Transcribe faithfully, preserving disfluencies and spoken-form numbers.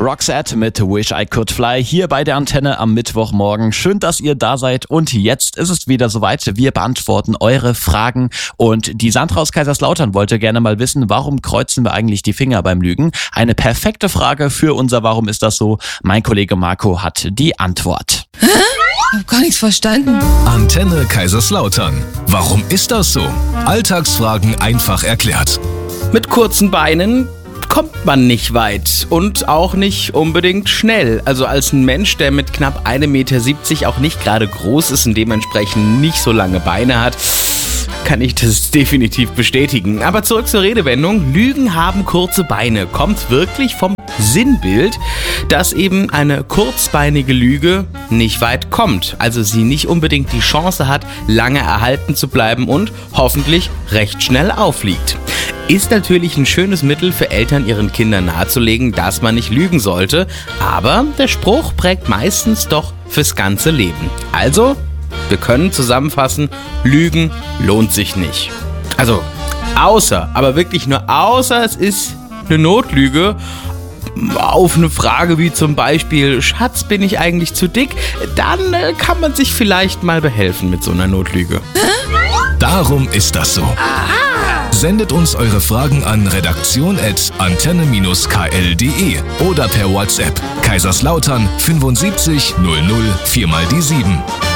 Roxette mit Wish I Could Fly hier bei der Antenne am Mittwochmorgen. Schön, dass ihr da seid und jetzt ist es wieder soweit. Wir beantworten eure Fragen und die Sandra aus Kaiserslautern wollte gerne mal wissen, warum kreuzen wir eigentlich die Finger beim Lügen? Eine perfekte Frage für unser Warum ist das so? Mein Kollege Marco hat die Antwort. Hä? Ich hab gar nichts verstanden. Antenne Kaiserslautern. Warum ist das so? Alltagsfragen einfach erklärt. Mit kurzen Beinen kommt man nicht weit und auch nicht unbedingt schnell. Also als ein Mensch, der mit knapp ein Meter siebzig auch nicht gerade groß ist und dementsprechend nicht so lange Beine hat, kann ich das definitiv bestätigen. Aber zurück zur Redewendung. Lügen haben kurze Beine. Kommt wirklich vom Sinnbild, dass eben eine kurzbeinige Lüge nicht weit kommt. Also sie nicht unbedingt die Chance hat, lange erhalten zu bleiben und hoffentlich recht schnell auffliegt. Ist natürlich ein schönes Mittel für Eltern, ihren Kindern nahezulegen, dass man nicht lügen sollte. Aber der Spruch prägt meistens doch fürs ganze Leben. Also, wir können zusammenfassen, Lügen lohnt sich nicht. Also, außer, aber wirklich nur außer, es ist eine Notlüge. Auf eine Frage wie zum Beispiel, Schatz, bin ich eigentlich zu dick? Dann äh, kann man sich vielleicht mal behelfen mit so einer Notlüge. Darum ist das so. Sendet uns eure Fragen an redaktion at antenne k l punkt d e oder per WhatsApp Kaiserslautern fünfundsiebzig null null vier mal die sieben.